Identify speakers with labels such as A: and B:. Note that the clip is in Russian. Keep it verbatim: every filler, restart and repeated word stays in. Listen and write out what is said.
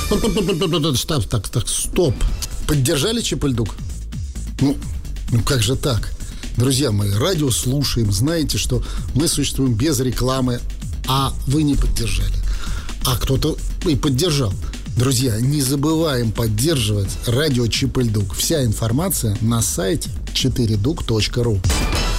A: Стоп, так, так, стоп. Поддержали Чип-и-Ль-Дук? Ну, ну как же так? Друзья мои, радио слушаем. Знаете, что мы существуем без рекламы, а вы не поддержали. А кто-то и поддержал. Друзья, не забываем поддерживать радио Чип-и-Ль-Дук. Вся информация на сайте четыре дук точка ру.